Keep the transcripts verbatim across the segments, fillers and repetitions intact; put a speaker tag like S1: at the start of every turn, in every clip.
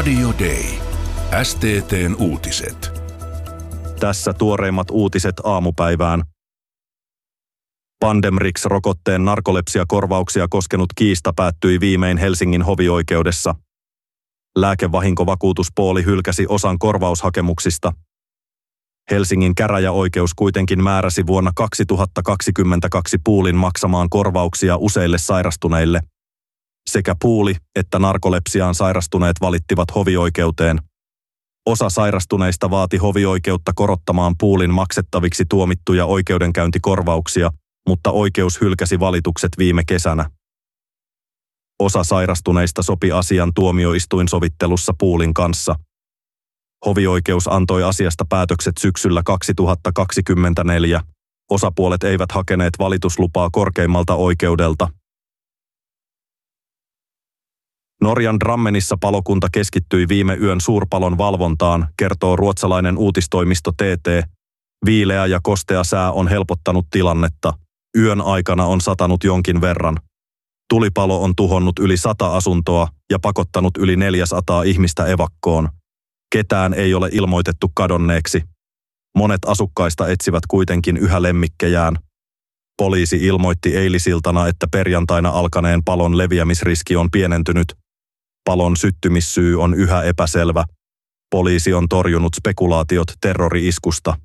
S1: Radio Day. S T T:n uutiset.
S2: Tässä tuoreimmat uutiset aamupäivään. Pandemrix-rokotteen narkolepsiakorvauksia koskenut kiista päättyi viimein Helsingin hovioikeudessa. Lääkevahinkovakuutuspooli hylkäsi osan korvaushakemuksista. Helsingin käräjäoikeus kuitenkin määräsi vuonna kaksituhattakaksikymmentäkaksi Poolin maksamaan korvauksia useille sairastuneille. Sekä Pooli että narkolepsiaan sairastuneet valittivat hovioikeuteen. Osa sairastuneista vaati hovioikeutta korottamaan Poolin maksettaviksi tuomittuja oikeudenkäyntikorvauksia, mutta oikeus hylkäsi valitukset viime kesänä. Osa sairastuneista sopi asian tuomioistuinsovittelussa Poolin kanssa. Hovioikeus antoi asiasta päätökset syksyllä kaksituhattakaksikymmentäneljä. Osapuolet eivät hakeneet valituslupaa korkeimmalta oikeudelta. Norjan Drammenissa palokunta keskittyi viime yön suurpalon valvontaan, kertoo ruotsalainen uutistoimisto T T. Viileä ja kostea sää on helpottanut tilannetta. Yön aikana on satanut jonkin verran. Tulipalo on tuhonnut yli sata asuntoa ja pakottanut yli neljäsataa ihmistä evakkoon. Ketään ei ole ilmoitettu kadonneeksi. Monet asukkaista etsivät kuitenkin yhä lemmikkejään. Poliisi ilmoitti eilisiltana, että perjantaina alkaneen palon leviämisriski on pienentynyt. Palon syttymissyy on yhä epäselvä. Poliisi on torjunut spekulaatiot terrori-iskusta.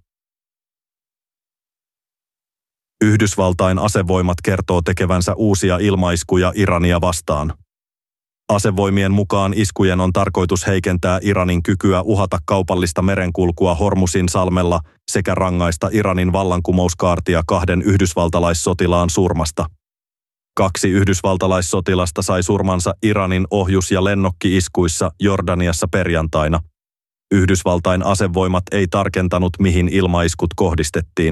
S2: Yhdysvaltain asevoimat kertoo tekevänsä uusia ilmaiskuja Irania vastaan. Asevoimien mukaan iskujen on tarkoitus heikentää Iranin kykyä uhata kaupallista merenkulkua Hormuzin salmella sekä rangaista Iranin vallankumouskaartia kahden yhdysvaltalaissotilaan surmasta. Kaksi yhdysvaltalaissotilasta sai surmansa Iranin ohjus- ja lennokki-iskuissa Jordaniassa perjantaina. Yhdysvaltain asevoimat ei tarkentanut, mihin ilmaiskut kohdistettiin.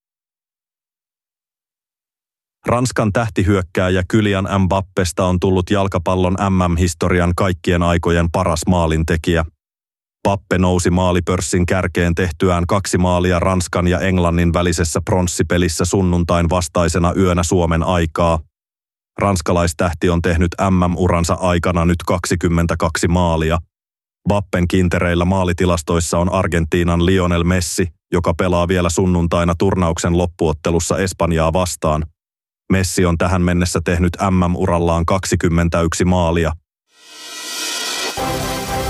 S2: Ranskan tähtihyökkääjä Kylian Mbappesta on tullut jalkapallon M M-historian kaikkien aikojen paras maalintekijä. Mbappe nousi maalipörssin kärkeen tehtyään kaksi maalia Ranskan ja Englannin välisessä pronssipelissä sunnuntain vastaisena yönä Suomen aikaa. Ranskalaistähti on tehnyt M M-uransa aikana nyt kaksikymmentäkaksi maalia. Mbappen kintereillä maalitilastoissa on Argentiinan Lionel Messi, joka pelaa vielä sunnuntaina turnauksen loppuottelussa Espanjaa vastaan. Messi on tähän mennessä tehnyt M M-urallaan kaksikymmentäyksi maalia.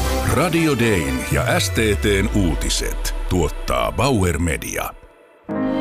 S1: Radio Dayn ja S T T:n uutiset tuottaa Bauer Media.